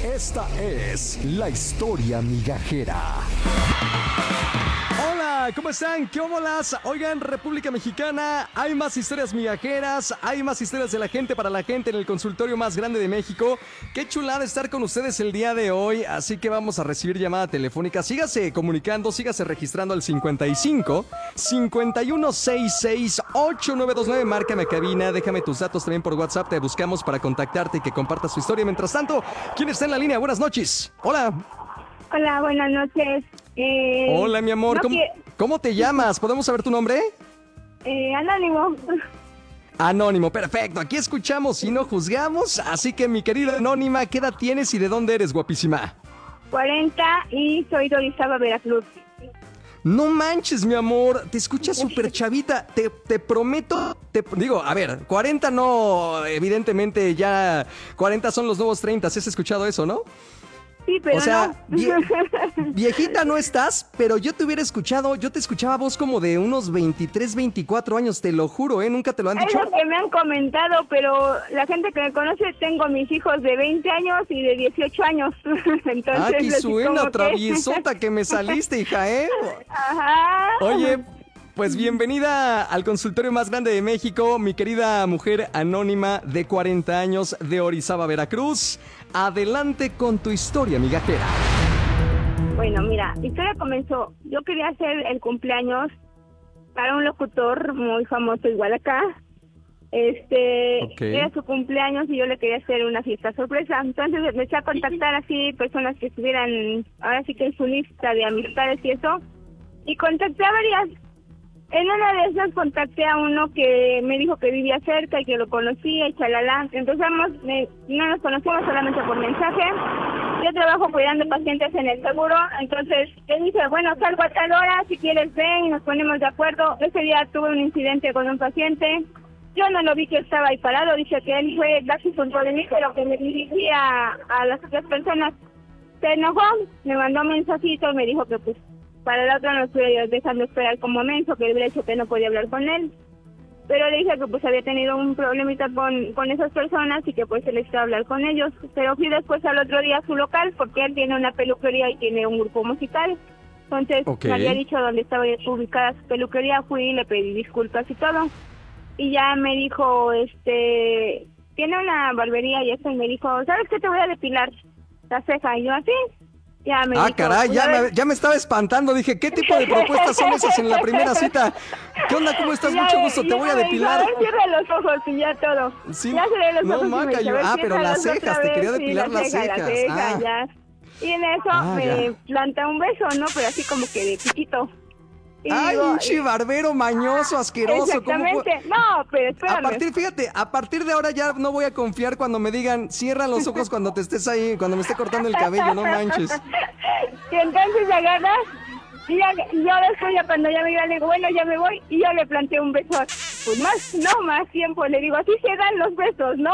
Esta es la historia migajera. Hola, ¿cómo están? ¿Qué óbolas? Oigan, República Mexicana, hay más historias migajeras, hay más historias de la gente para la gente en el consultorio más grande de México. Qué chulada estar con ustedes el día de hoy, así que vamos a recibir llamada telefónica. Sígase comunicando, sígase registrando al 55 5166 8929. Márcame cabina, déjame tus datos también por WhatsApp, te buscamos para contactarte y que compartas tu historia. Mientras tanto, ¿quién está en la línea? Buenas noches. Hola. Hola, buenas noches. Hola, mi amor. No ¿Cómo te llamas? ¿Podemos saber tu nombre? Anónimo. Anónimo, perfecto. Aquí escuchamos y no juzgamos. Así que, mi querida Anónima, ¿qué edad tienes y de dónde eres, guapísima? 40 y soy de Orizaba, Veracruz. No manches, mi amor. Te escuchas súper chavita. Te prometo. Digo, a ver, 40 no, evidentemente ya 40 son los nuevos 30. ¿Has escuchado eso, no? Sí, pero o sea, no. Viejita no estás, pero yo te escuchaba voz como de unos 23, 24 años, te lo juro, nunca te lo han dicho. Es lo que me han comentado, pero la gente que me conoce, tengo mis hijos de 20 años y de 18 años. Entonces, aquí suena traviesota que me saliste, hija, Ajá. Oye, pues bienvenida al consultorio más grande de México, mi querida mujer anónima de 40 años de Orizaba, Veracruz. Adelante con tu historia migajera. Bueno, mira, la historia comenzó. Yo quería hacer el cumpleaños para un locutor muy famoso igual acá. Era su cumpleaños y yo le quería hacer una fiesta sorpresa. Entonces empecé a contactar así personas que estuvieran, ahora sí que en su lista de amistades y eso. Y contacté a varias. En una de esas contacté a uno que me dijo que vivía cerca y que lo conocía y chalala. Entonces no nos conocimos solamente por mensaje. Yo trabajo cuidando pacientes en el seguro. Entonces él dice, bueno, salgo a tal hora, si quieres ven y nos ponemos de acuerdo. Ese día tuve un incidente con un paciente. Yo no lo vi que estaba ahí parado. Dice que él fue casi junto de mí, pero que me dirigía a las otras personas. Se enojó, me mandó un mensajito y me dijo que pues para la otra no estuviera dejando esperar como menso, que le hubiera dicho que no podía hablar con él. Pero le dije que pues había tenido un problemita con esas personas y que pues él necesitaba hablar con ellos. Pero fui después al otro día a su local porque él tiene una peluquería y tiene un grupo musical. Entonces me había dicho dónde estaba ubicada su peluquería, fui y le pedí disculpas y todo. Y ya me dijo, tiene una barbería y eso, y me dijo, ¿sabes qué? Te voy a depilar la ceja. Y yo así. Ya me dijo, caray, ya me estaba espantando. Dije, ¿qué tipo de propuestas son esas en la primera cita? ¿Qué onda? ¿Cómo estás? Mucho gusto, te voy a depilar. Dijo, cierra los ojos y ya todo. Sí. Ya cerré los ojos. No, maca, pero las cejas, te quería depilar las cejas. La ceja, ya. Y en eso me planta un beso, ¿no? Pero así como que de chiquito. Y ¡ay, digo, un barrero mañoso, asqueroso! Exactamente. No, pero espérame. A partir de ahora ya no voy a confiar cuando me digan, cierra los ojos cuando te estés ahí, cuando me esté cortando el cabello, no manches. Y entonces agarras, y yo después ya cuando ya me iba, le digo, bueno, ya me voy, y yo le planteé un beso, pues más tiempo, le digo, así se dan los besos, ¿no?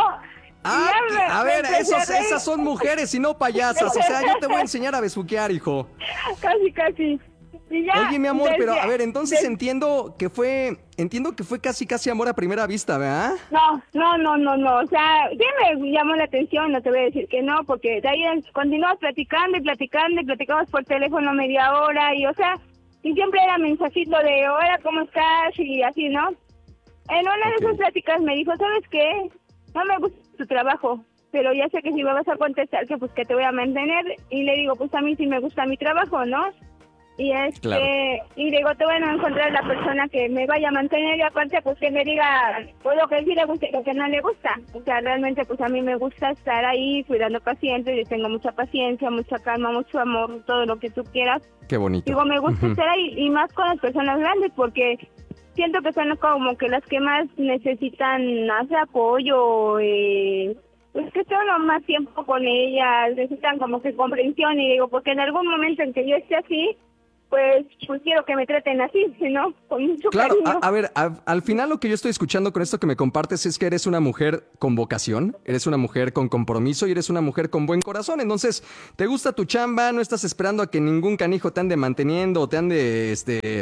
A ver, esas son mujeres y no payasas, o sea, yo te voy a enseñar a besuquear, hijo. Casi. Y ya, oye, mi amor, pero a ver, entonces entiendo que fue casi amor a primera vista, ¿verdad? No, o sea, sí me llamó la atención, no te voy a decir que no, porque de ahí continuamos platicando y platicamos por teléfono media hora, y o sea, y siempre era mensajito de, hola, ¿cómo estás? Y así, ¿no? En una de esas pláticas me dijo, ¿sabes qué? No me gusta tu trabajo, pero ya sé que si me vas a contestar, que pues que te voy a mantener, y le digo, pues a mí sí me gusta mi trabajo, ¿no? Y claro. Y digo, te voy a encontrar la persona que me vaya a mantener, y aparte pues que me diga pues lo que sí le gusta y lo que no le gusta. O sea, realmente pues a mí me gusta estar ahí cuidando pacientes, yo tengo mucha paciencia, mucha calma, mucho amor, todo lo que tú quieras. Qué bonito. Digo, me gusta estar ahí, y más con las personas grandes, porque siento que son como que las que más necesitan hacer apoyo, pues que estén más tiempo con ellas, necesitan como que comprensión, y digo, porque en algún momento en que yo esté así, pues quiero que me traten así, ¿no? Con mucho cariño. Claro, a ver, al final lo que yo estoy escuchando con esto que me compartes es que eres una mujer con vocación, eres una mujer con compromiso y eres una mujer con buen corazón. Entonces, te gusta tu chamba, no estás esperando a que ningún canijo te ande manteniendo o te ande,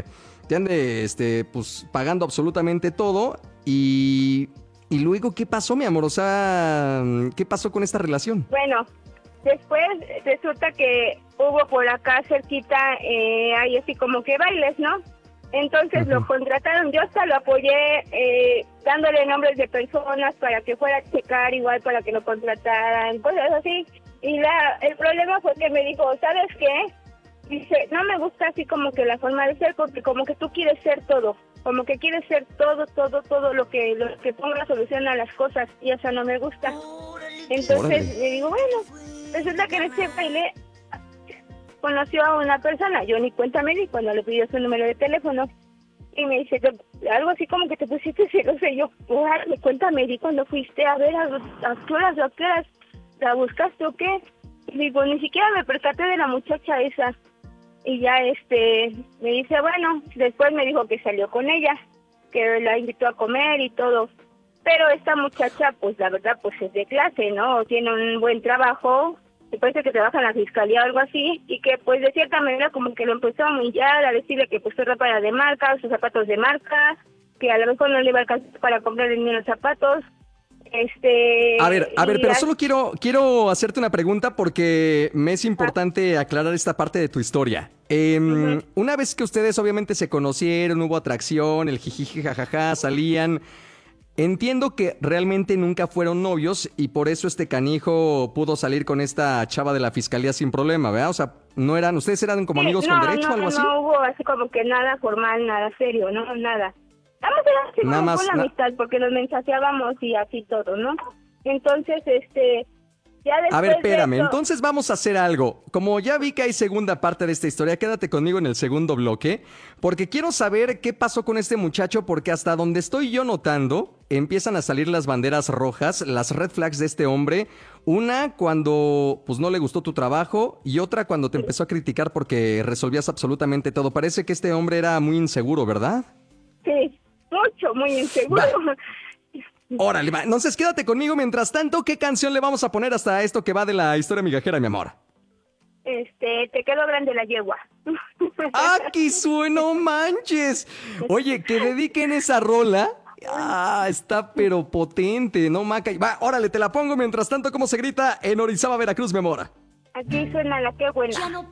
pues, pagando absolutamente todo. Y luego, ¿qué pasó, mi amor? O sea, ¿qué pasó con esta relación? Bueno, Después resulta que hubo por acá cerquita, hay así como que bailes, ¿no? Entonces lo contrataron, yo hasta lo apoyé dándole nombres de personas para que fuera a checar, igual para que lo contrataran, cosas así. Y el problema fue que me dijo, ¿sabes qué? Dice, no me gusta así como que la forma de ser, porque como que tú quieres ser todo, como que quieres ser todo lo que ponga solución a las cosas, y eso no me gusta. Entonces le digo, bueno, resulta que en ese baile conoció a una persona, yo ni cuenta me di cuando le pidió su número de teléfono, y me dice, algo así como que te pusiste celosa, y yo, ni cuenta me di cuando fuiste a ver a qué horas, la buscaste o qué. Y digo, ni siquiera me percaté de la muchacha esa. Y ya me dice, bueno, después me dijo que salió con ella, que la invitó a comer y todo. Pero esta muchacha, pues la verdad, pues es de clase, ¿no? Tiene un buen trabajo, me parece que trabaja en la fiscalía o algo así, y que pues de cierta manera como que lo empezó a humillar, a decirle que pues su ropa era de marca, sus zapatos de marca, que a lo mejor no le iba a alcanzar para comprarle ni los zapatos. A ver, pero solo quiero hacerte una pregunta porque me es importante aclarar esta parte de tu historia. Una vez que ustedes obviamente se conocieron, hubo atracción, el jijiji, jajaja, salían. Entiendo que realmente nunca fueron novios y por eso este canijo pudo salir con esta chava de la fiscalía sin problema, ¿verdad? O sea, ¿ustedes eran como amigos con derecho o algo así? No hubo así como que nada formal, nada serio, no, nada. Nada más con la amistad, porque nos mensajeábamos y así todo, ¿no? Entonces, ya después. A ver, espérame, entonces vamos a hacer algo. Como ya vi que hay segunda parte de esta historia, quédate conmigo en el segundo bloque, porque quiero saber qué pasó con este muchacho, porque hasta donde estoy yo notando, empiezan a salir las banderas rojas, las red flags de este hombre. Una cuando pues no le gustó tu trabajo y otra cuando te empezó a criticar porque resolvías absolutamente todo. Parece que este hombre era muy inseguro, ¿verdad? Sí. Muy inseguro. Órale, va. Entonces quédate conmigo. Mientras tanto, ¿qué canción le vamos a poner hasta esto que va de la historia migajera, mi amor? Te quedó grande la yegua. ¡Aquí sueno, manches! Oye, que dediquen esa rola. Está pero potente, ¿no, Maca? Va, órale, te la pongo. Mientras tanto, ¿cómo se grita en Orizaba, Veracruz, mi amor? Aquí suena la que buena.